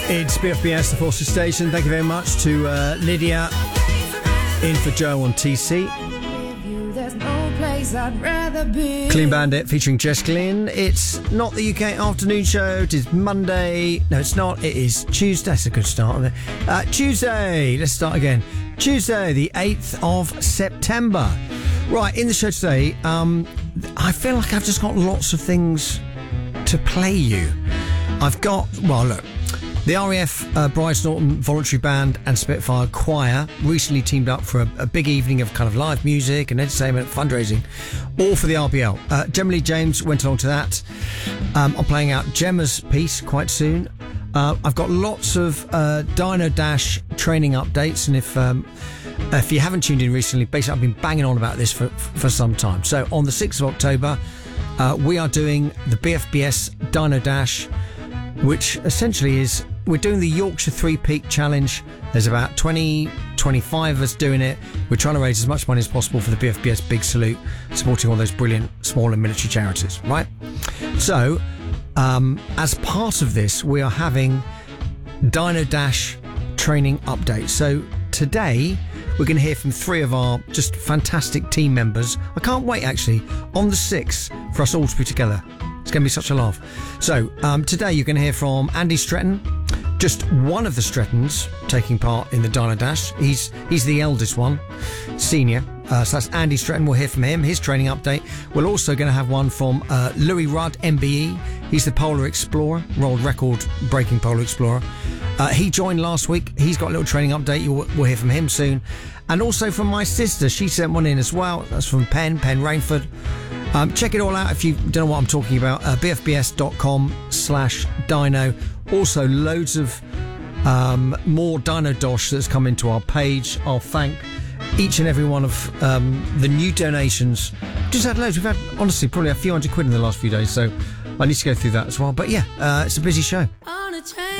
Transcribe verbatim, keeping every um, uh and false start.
It's B F B S, the Forces Station. Thank you very much to uh, Lydia, in for Joe on T C. Clean Bandit featuring Jess Glynn. It's not the U K afternoon show. It is Monday. No, it's not. It is Tuesday. That's a good start, isn't it? Uh, Tuesday. Let's start again. Tuesday, the eighth of September. Right, in the show today, um, I feel like I've just got lots of things to play you. I've got, well, look, the R A F uh, Bryce Norton Voluntary Band and Spitfire Choir recently teamed up for a, a big evening of kind of live music and entertainment, fundraising, all for the R B L. Uh, Gemma Lee James went along to that. Um, I'm playing out Gemma's piece quite soon. Uh, I've got lots of uh, Dyno Dash training updates, and if um, if you haven't tuned in recently, basically I've been banging on about this for for some time. So on the sixth of October, uh, we are doing the B F B S Dyno Dash, which essentially is, we're doing the Yorkshire Three Peak Challenge. There's about twenty, twenty-five of us doing it. We're trying to raise as much money as possible for the B F B S Big Salute, supporting all those brilliant small and military charities, right? So, um, as part of this, we are having Dyno Dash training updates. So today, we're going to hear from three of our just fantastic team members. I can't wait, actually, on the sixth for us all to be together. It's going to be such a laugh. So, um, today you're going to hear from Andy Stretton, just one of the Strettons taking part in the Dyno Dash. He's he's the eldest one, senior. Uh, so that's Andy Stretton. We'll hear from him, his training update. We're also going to have one from uh, Louis Rudd, M B E. He's the Polar Explorer, world record-breaking Polar Explorer. Uh, he joined last week. He's got a little training update. You'll, we'll hear from him soon. And also from my sister. She sent one in as well. That's from Penn, Penn Rainford. Um, check it all out if you don't know what I'm talking about. Uh, bfbs.com slash dyno. Also, loads of um, more Dyno Dosh that's come into our page. I'll thank each and every one of um, the new donations. Just had loads. We've had, honestly, probably a few hundred quid in the last few days. So I need to go through that as well. But yeah, uh, it's a busy show. On a train.